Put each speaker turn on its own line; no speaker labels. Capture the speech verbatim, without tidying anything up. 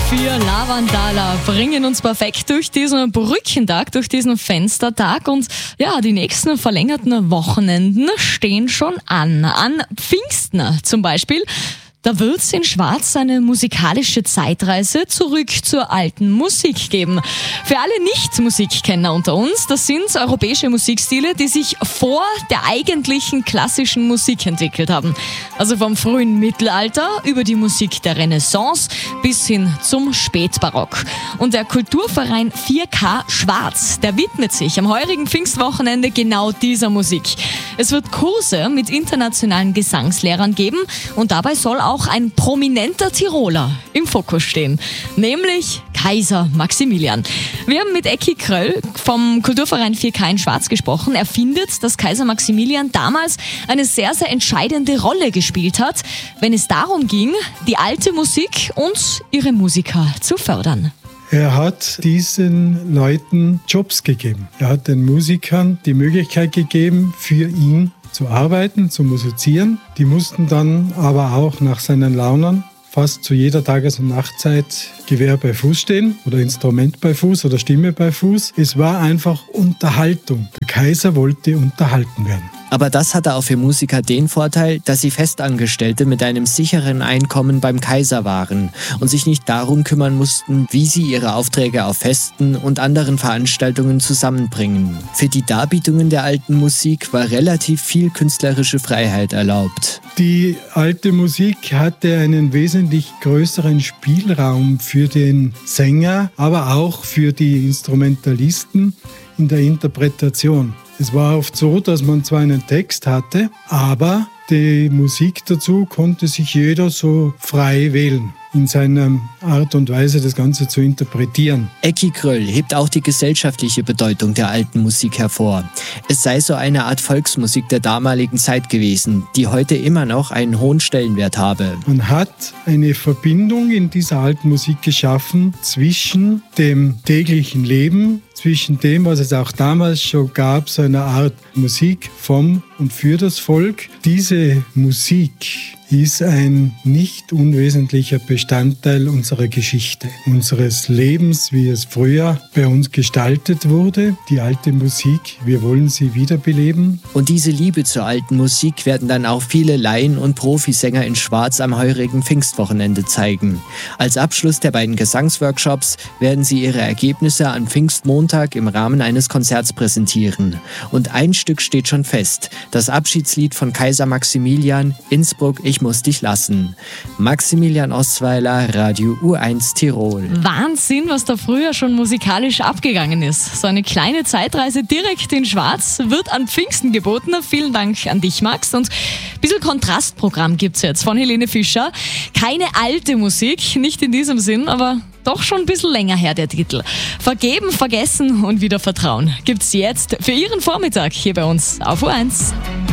vier Lavandala bringen uns perfekt durch diesen Brückentag, durch diesen Fenstertag. Und ja, die nächsten verlängerten Wochenenden stehen schon an. An Pfingsten zum Beispiel. Da wird es in Schwarz eine musikalische Zeitreise zurück zur alten Musik geben. Für alle Nicht-Musikkenner unter uns, das sind europäische Musikstile, die sich vor der eigentlichen klassischen Musik entwickelt haben. Also vom frühen Mittelalter über die Musik der Renaissance bis hin zum Spätbarock. Und der Kulturverein vier K Schwarz, der widmet sich am heurigen Pfingstwochenende genau dieser Musik. Es wird Kurse mit internationalen Gesangslehrern geben und dabei soll auch auch ein prominenter Tiroler im Fokus stehen, nämlich Kaiser Maximilian. Wir haben mit Ecki Kröll vom Kulturverein vier K in Schwarz gesprochen. Er findet, dass Kaiser Maximilian damals eine sehr, sehr entscheidende Rolle gespielt hat, wenn es darum ging, die alte Musik und ihre Musiker zu fördern.
Er hat diesen Leuten Jobs gegeben. Er hat den Musikern die Möglichkeit gegeben, für ihn zu arbeiten, zu musizieren. Die mussten dann aber auch nach seinen Launen fast zu jeder Tages- und Nachtzeit Gewehr bei Fuß stehen oder Instrument bei Fuß oder Stimme bei Fuß. Es war einfach Unterhaltung. Der Kaiser wollte unterhalten werden.
Aber das hatte auch für Musiker den Vorteil, dass sie Festangestellte mit einem sicheren Einkommen beim Kaiser waren und sich nicht darum kümmern mussten, wie sie ihre Aufträge auf Festen und anderen Veranstaltungen zusammenbringen. Für die Darbietungen der alten Musik war relativ viel künstlerische Freiheit erlaubt.
Die alte Musik hatte einen wesentlich größeren Spielraum für den Sänger, aber auch für die Instrumentalisten in der Interpretation. Es war oft so, dass man zwar einen Text hatte, aber die Musik dazu konnte sich jeder so frei wählen, in seiner Art und Weise das Ganze zu interpretieren.
Ecki Kröll hebt auch die gesellschaftliche Bedeutung der alten Musik hervor. Es sei so eine Art Volksmusik der damaligen Zeit gewesen, die heute immer noch einen hohen Stellenwert habe.
Man hat eine Verbindung in dieser alten Musik geschaffen zwischen dem täglichen Leben, zwischen dem, was es auch damals schon gab, so eine Art Musik vom und für das Volk. Diese Musik ist ein nicht unwesentlicher Bestandteil unserer Geschichte, unseres Lebens, wie es früher bei uns gestaltet wurde. Die alte Musik, wir wollen sie wiederbeleben.
Und diese Liebe zur alten Musik werden dann auch viele Laien- und Profisänger in Schwarz am heurigen Pfingstwochenende zeigen. Als Abschluss der beiden Gesangsworkshops werden sie ihre Ergebnisse am Pfingstmontag im Rahmen eines Konzerts präsentieren. Und ein Stück steht schon fest, das Abschiedslied von Kaiser Maximilian, Innsbruck, Ich muss dich lassen. Maximilian Ostweiler, Radio U eins Tirol.
Wahnsinn, was da früher schon musikalisch abgegangen ist. So eine kleine Zeitreise direkt in Schwarz wird an Pfingsten geboten. Vielen Dank an dich, Max. Und ein bisschen Kontrastprogramm gibt es jetzt von Helene Fischer. Keine alte Musik, nicht in diesem Sinn, aber doch schon ein bisschen länger her der Titel. Vergeben, vergessen und wieder vertrauen gibt's jetzt für Ihren Vormittag hier bei uns auf U eins.